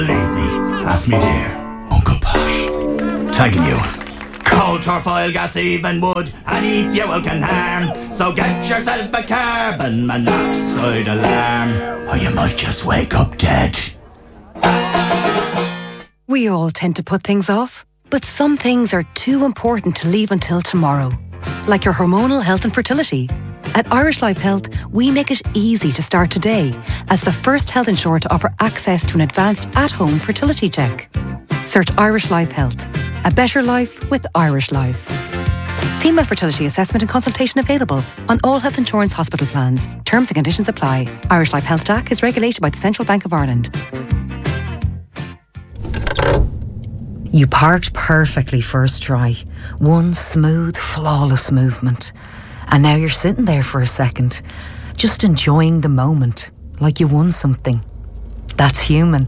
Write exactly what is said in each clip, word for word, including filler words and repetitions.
Believe me, ask me dear, Uncle Posh. Thanking you. Coal, turf, oil, gas, even wood, any fuel can harm. So get yourself a carbon monoxide alarm, or you might just wake up dead. We all tend to put things off, but some things are too important to leave until tomorrow. Like your hormonal health and fertility. At Irish Life Health, we make it easy to start today as the first health insurer to offer access to an advanced at-home fertility check. Search Irish Life Health. A better life with Irish Life. Female fertility assessment and consultation available on all health insurance hospital plans. Terms and conditions apply. Irish Life Health D A C is regulated by the Central Bank of Ireland. You parked perfectly first try. One smooth, flawless movement. And now you're sitting there for a second, just enjoying the moment, like you won something. That's human.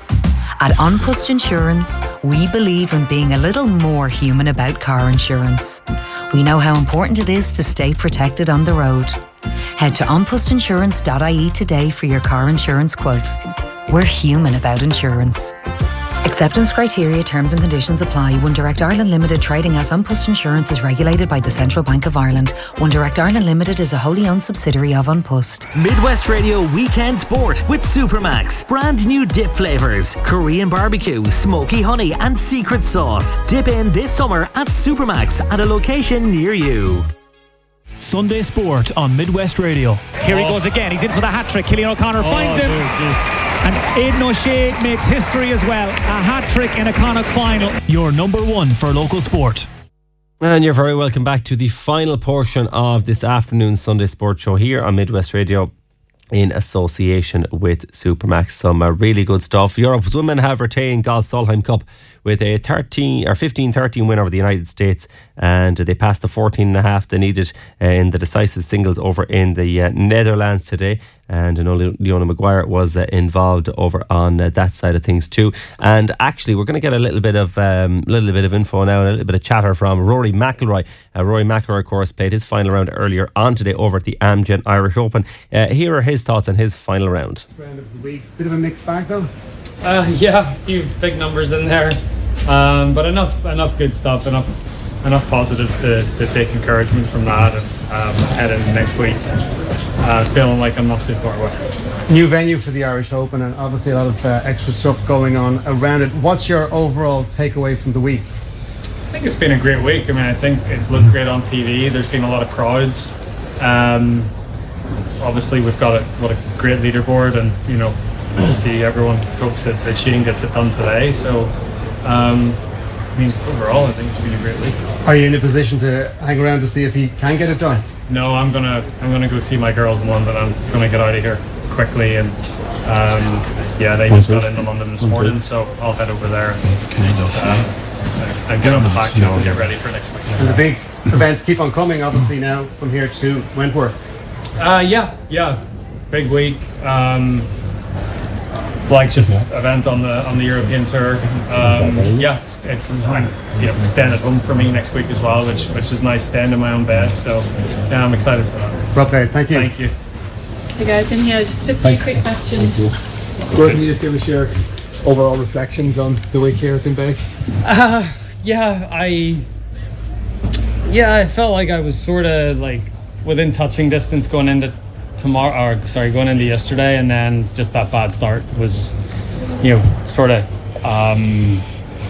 At An Post Insurance, we believe in being a little more human about car insurance. We know how important it is to stay protected on the road. Head to an post insurance dot I E today for your car insurance quote. We're human about insurance. Acceptance criteria, terms and conditions apply. One Direct Ireland Limited, trading as An Post Insurance, is regulated by the Central Bank of Ireland. One Direct Ireland Limited is a wholly owned subsidiary of An Post. Midwest Radio Weekend Sport with Supermax. Brand new dip flavours. Korean barbecue, smoky honey and secret sauce. Dip in this summer at Supermax at a location near you. Sunday Sport on Midwest Radio. Here he goes again. He's in for the hat-trick. Killian O'Connor oh, finds him. Geez, geez. And Aidan O'Shea makes history as well. A hat-trick in a Connacht final. Your number one for local sport. And you're very welcome back to the final portion of this afternoon's Sunday Sport Show here on Midwest Radio in association with Supermax. Some uh, really good stuff. Europe's women have retained Golf Solheim Cup with a thirteen or fifteen thirteen win over the United States, and they passed the fourteen and a half they needed uh, in the decisive singles over in the uh, Netherlands today. And I know Leona Maguire was uh, involved over on uh, that side of things too. And actually, we're going to get a little bit of um, little bit of info now and a little bit of chatter from Rory McIlroy. Uh, Rory McIlroy, of course, played his final round earlier on today over at the Amgen Irish Open. Uh, here are his thoughts on his final round. Round of the week, bit of a mixed bag though. Uh, yeah, a few big numbers in there, um, but enough enough good stuff, enough enough positives to, to take encouragement from that and um, head in next week uh, feeling like I'm not too far away. New venue for the Irish Open and obviously a lot of uh, extra stuff going on around it. What's your overall takeaway from the week? I think it's been a great week. I mean, I think it's looked great on T V. There's been a lot of crowds. Um, obviously, we've got a, what a great leaderboard, and you know, obviously everyone hopes that, that Sheen gets it done today. So, um, I mean, overall, I think it's been a great week. Are you in a position to hang around to see if he can get it done? No, I'm gonna I'm gonna go see my girls in London. I'm gonna get out of here quickly, and um, yeah, they just got into London this morning, so I'll head over there and, uh, and get on the back and get ready for next week. And the big events keep on coming, obviously now from here to Wentworth. Uh, yeah, yeah, big week. Um, flagship event on the on the European Tour. Um, yeah, it's, it's I'm, you know, staying at home for me next week as well, which which is nice, staying in my own bed. So yeah, I'm excited for that. Well played, thank you. Thank you. Hey guys, in here, just a few quick questions. Gordon, can you just give us your overall reflections on the week here at Tinbeg? Uh, yeah, I yeah, I felt like I was sort of like within touching distance going into tomorrow, or sorry, going into yesterday, and then just that bad start was, you know, sort of, um,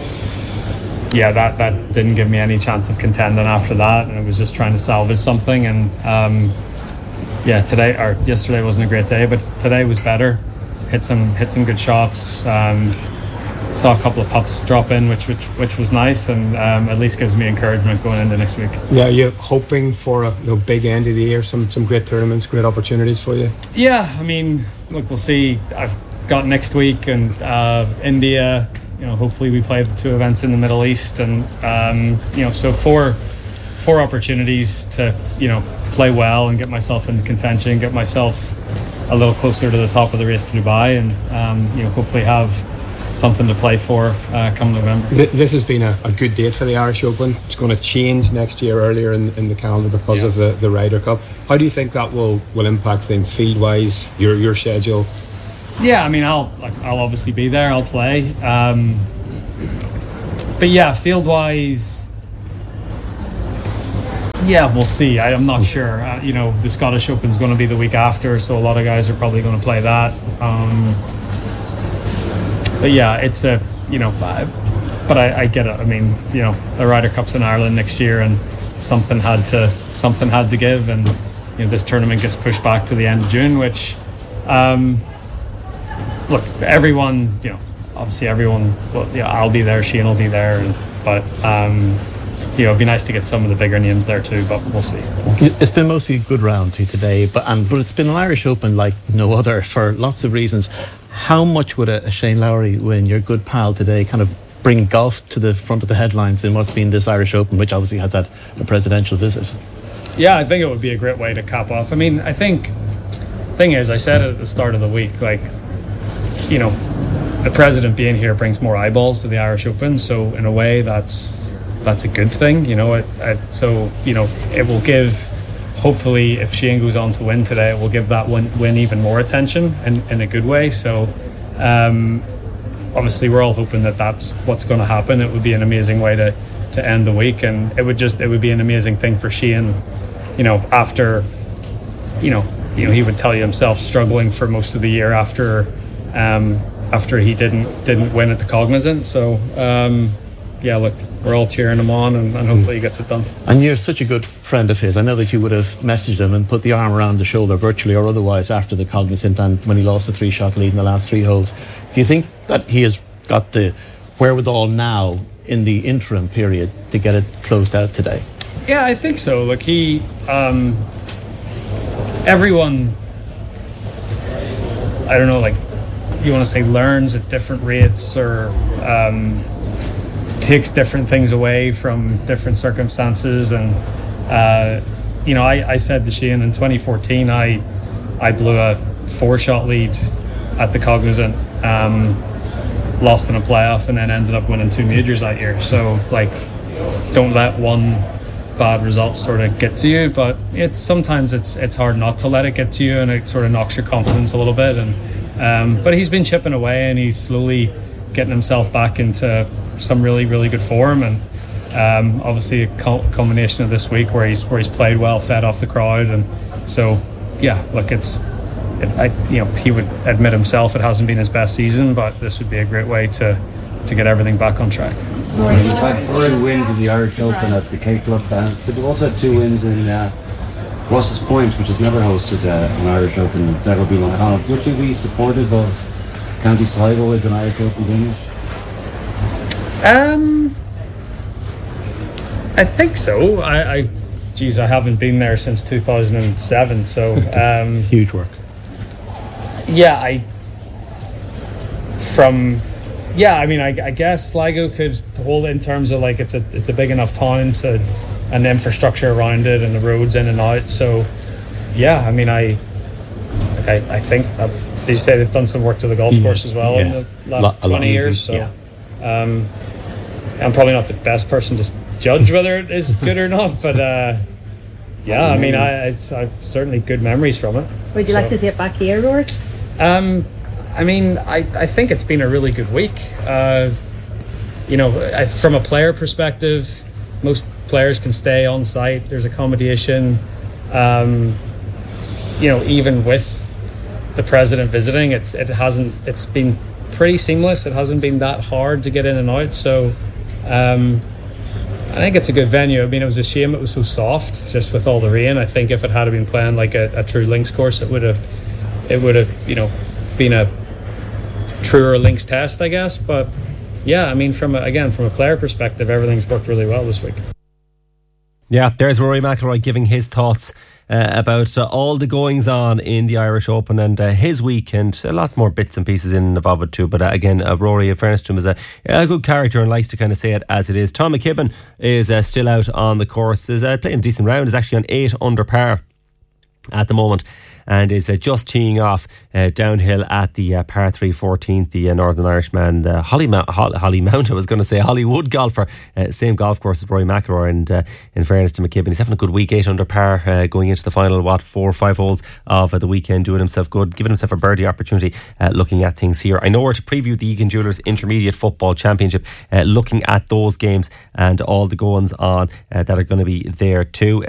yeah, that that didn't give me any chance of contending after that, and it was just trying to salvage something. And um, yeah, today or yesterday wasn't a great day, but today was better. Hit some hit some good shots. Um, saw a couple of putts drop in, which which which was nice, and um, at least gives me encouragement going into next week. Yeah, you're hoping for a you know, big end of the year, some some great tournaments, great opportunities for you. Yeah, I mean, look, we'll see. I've got next week and uh, India. You know, hopefully we play the two events in the Middle East, and um, you know, so four four opportunities to you know play well and get myself into contention, get myself a little closer to the top of the race to Dubai, and um, you know, hopefully have something to play for uh, come November. This has been a, a good date for the Irish Open. It's going to change next year earlier in, in the calendar because yeah. of the, the Ryder Cup. How do you think that will, will impact things field wise, your your schedule? Yeah, I mean, I'll like, I'll obviously be there. I'll play. Um, but yeah, field wise, yeah, we'll see. I, I'm not sure. Uh, you know, the Scottish Open's going to be the week after, so a lot of guys are probably going to play that. Um, but yeah, it's a you know, I, but I, I get it. I mean, you know, the Ryder Cup's in Ireland next year, and something had to something had to give, and you know, this tournament gets pushed back to the end of June, which. Um, Look, everyone, you know, obviously everyone, well, yeah, I'll be there, Shane will be there, and, but, um, you know, it'd be nice to get some of the bigger names there too, but we'll see. It's been mostly a good round to today, but and but it's been an Irish Open like no other for lots of reasons. How much would a, a Shane Lowry win, your good pal today, kind of bring golf to the front of the headlines in what's been this Irish Open, which obviously has had a presidential visit? Yeah, I think it would be a great way to cap off. I mean, I think, thing is, I said it at the start of the week, like, you know, the president being here brings more eyeballs to the Irish Open, so in a way that's that's a good thing, you know. It, it, so you know, it will give, hopefully, if Shane goes on to win today, it will give that win, win even more attention in, in a good way. So um, obviously we're all hoping that that's what's going to happen. It would be an amazing way to to end the week, and it would just it would be an amazing thing for Shane, you know, after you know you know he would tell you himself struggling for most of the year after Um, after he didn't didn't win at the Cognizant. So um, yeah, look, we're all cheering him on, and, and hopefully he gets it done. And you're such a good friend of his. I know that you would have messaged him and put the arm around the shoulder virtually or otherwise after the Cognizant and when he lost a three shot lead in the last three holes. Do you think that he has got the wherewithal now in the interim period to get it closed out today? Yeah, I think so. Like he um, everyone I don't know, like you want to say learns at different rates or um, takes different things away from different circumstances. And uh, you know, I, I said to Shane in twenty fourteen I I blew a four shot lead at the Cognizant, um, lost in a playoff, and then ended up winning two majors that year. So like, don't let one bad result sort of get to you, but it's sometimes it's it's hard not to let it get to you, and it sort of knocks your confidence a little bit. And Um, but he's been chipping away, and he's slowly getting himself back into some really, really good form. And um, obviously, a culmination of this week where he's where he's played well, fed off the crowd, and so yeah. Look, it's it, I, you know he would admit himself it hasn't been his best season, but this would be a great way to to get everything back on track. You've had four wins in the Irish Open at the K Club, uh, but you've also had two wins in. Uh, Ross's Point, which has never hosted uh, an Irish Open, it's never been on Connacht. Would you be supportive of County Sligo as an Irish Open venue? Um, I think so. I, I, geez, I haven't been there since two thousand seven, so um, huge work. Yeah, I from yeah. I mean, I, I guess Sligo could hold it in terms of like it's a it's a big enough town to. And the infrastructure around it and the roads in and out. So yeah, I mean, I like I, I think that, did you say they've done some work to the golf course as well yeah. in the last L- twenty years? So yeah. um, I'm probably not the best person to judge whether it is good or not, but uh, yeah, I mean, I, it's, I've certainly good memories from it. Would you so. like to see it back here, Rory? Um, I mean, I, I think it's been a really good week. Uh, you know, I, from a player perspective, most players can stay on site. There's accommodation. Um, you know, even with the president visiting, it's it hasn't. It's been pretty seamless. It hasn't been that hard to get in and out. So, um, I think it's a good venue. I mean, it was a shame it was so soft, just with all the rain. I think if it had been playing like a, a true links course, it would have, it would have, you know, been a truer links test, I guess. But yeah, I mean, from a, again from a player perspective, everything's worked really well this week. Yeah, there's Rory McIlroy giving his thoughts uh, about uh, all the goings on in the Irish Open and uh, his week, and a lot more bits and pieces in and of it too. But uh, again, uh, Rory, in fairness to him, is a, a good character and likes to kind of say it as it is. Tom McKibben is uh, still out on the course, is uh, playing a decent round, is actually on eight under par at the moment. and is uh, just teeing off uh, downhill at the uh, par three fourteenth. The uh, Northern Irishman, the Holly, Mount, Holly Mount, I was going to say Hollywood golfer, uh, same golf course as Rory McIlroy, and uh, in fairness to McKibben, he's having a good week, eight under par, uh, going into the final, what, four or five holes of uh, the weekend, doing himself good, giving himself a birdie opportunity, uh, looking at things here. I know we're to preview the Egan Jewellers Intermediate Football Championship, uh, looking at those games and all the goings on uh, that are going to be there too.